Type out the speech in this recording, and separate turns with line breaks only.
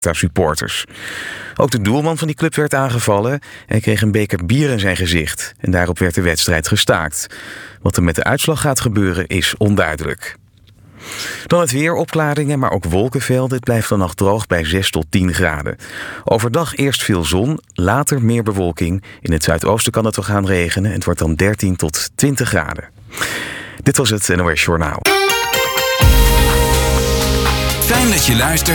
supporters. Ook de doelman van die club werd aangevallen en kreeg een beker bier in zijn gezicht. En daarop werd de wedstrijd gestaakt. Wat er met de uitslag gaat gebeuren is onduidelijk. Dan het weer, opklaringen, maar ook wolkenvelden. Het blijft vannacht droog bij 6 tot 10 graden. Overdag eerst veel zon, later meer bewolking. In het zuidoosten kan het wel gaan regenen en het wordt dan 13 tot 20 graden. Dit was het NOS Journaal.
Fijn dat je luistert